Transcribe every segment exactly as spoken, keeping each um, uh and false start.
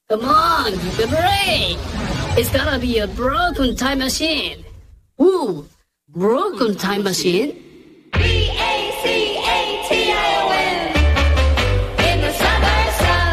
Come on, give a break. It's gotta be a broken time machine. Ooh, broken time machine? B A C A T I O N in the summer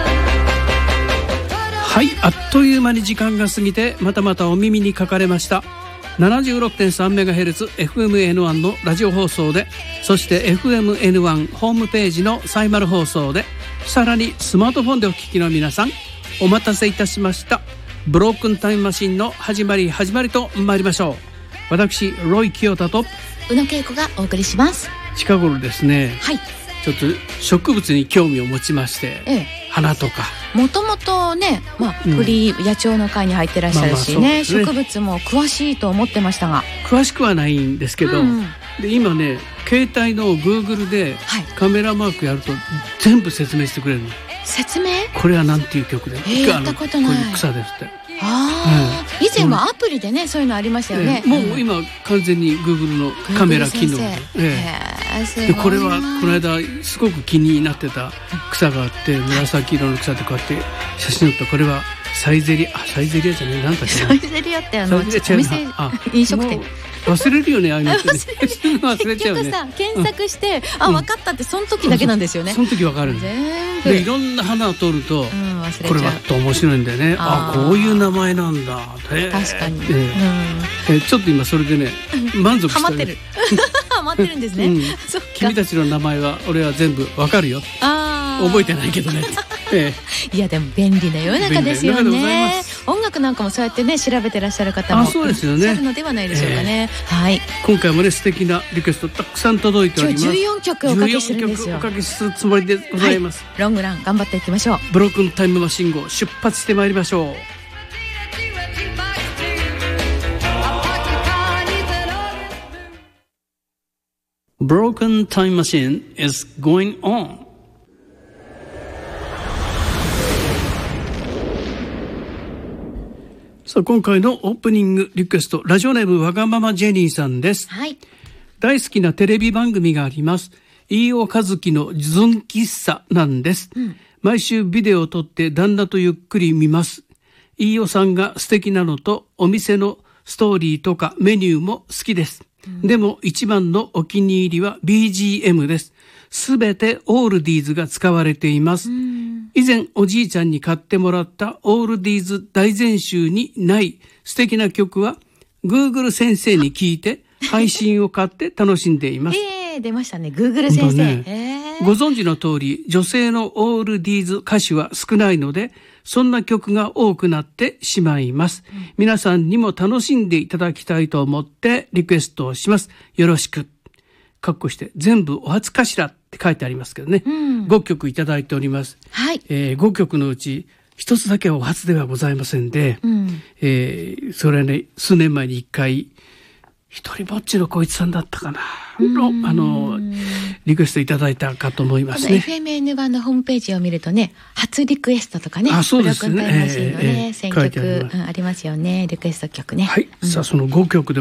sun. はい、あっという間に時間が過ぎてまたまたお耳にかかれました。 ななじゅうろくてんさんメガヘルツ エフエムエヌワン のラジオ放送で、そして エフエムエヌワン ホームページのサイマル放送で、さらにスマートフォンでお聞きの皆さん、お待たせいたしました。ブロークンタイムマシンの始まり始まりと参りましょう。私ロイ清田と宇野恵子がお送りします。 近頃ですね、 はい、 ちょっと植物に興味を持ちまして、ええ、花とかもともとね、まあ、フリー野鳥の会に入ってらっしゃるしね、まあまあね、植物も詳しいと思ってましたが、 詳しくはないんですけど、うん、で今ね携帯の Google でカメラマークやると全部説明してくれるの。 説明？ これはなんていう曲で、 えー、やったことない。 こういう草ですって。 あ、うん、以前はアプリでね、うん、そういうのありましたよね、 えー、もう今完全に Google のカメラ機能で、えー、でこれはこの間すごく気になってた草があって、紫色の草でこうやって写真撮った。これはサイゼリア、あ、サイゼリアじゃないなんだっけ、 サイゼリアってあのお店、飲食店忘れるよね、ああいうのってね忘れちゃうね。 結局さ、検索して、うん、あ、分かったってその時だけなんですよね。 その時分かるんで、でいろんな花を撮ると、うん、忘れちゃう。これはと面白いんだよね。ああ、こういう名前なんだ、えー、 確かに、えーうんえー、ちょっと今それでね満足してる。ハマってるハマってるんですね、うん、そっか。 君たちの名前は俺は全部分かるよ。あ、覚えてないけどねええ、いやでも便利な世の中ですよね。音楽なんかもそうやってね調べてらっしゃる方もいらっしゃるのではないでしょうかね、えー、はい。 今回もね素敵なリクエストたくさん届いております。 今日じゅうよんきょくおかけするんですよ。 じゅうよんきょくおかけするつもりでございます、 はい、ロングラン頑張っていきましょう。 ブロークンタイムマシン号出発してまいりましょう。Broken Time Machine is going on. さあ、今回のオープニングリクエスト、ラジオネームわがままジェニーさんです、 はい、 大好きなテレビ番組があります。飯尾和樹のズン喫茶なんです、うん、毎週ビデオを撮って旦那とゆっくり見ます。飯尾さんが素敵なのと、お店のストーリーとかメニューも好きです、うん、でも一番のお気に入りは ビージーエム です。すべてオールディーズが使われています、うん、以前おじいちゃんに買ってもらったオールディーズ大全集にない素敵な曲は Google 先生に聞いて配信を買って楽しんでいますえー、出ましたね Google 先生、ねえー、ご存知の通り女性のオールディーズ歌手は少ないので、そんな曲が多くなってしまいます、うん、皆さんにも楽しんでいただきたいと思ってリクエストをします。よろしく。かっこして全部お初かしらって書いてありますけどね、うん、ごきょくいただいております、 はい。 えー、ごきょくのうち一つだけはお初ではございませんで、うんえー、それはね数年前に一回一人ぼっちのこいつさんだったかなのあのリクエストいただいたかと思いますね。 エフエムエヌワン のホームページを見るとね、初リクエストとかね、 あ、そうですね、 ブロークンタイムマシンのね、 えーえー、 選曲ありますよね、リクエスト曲ね、 はい、 うん、 さあそのごきょくで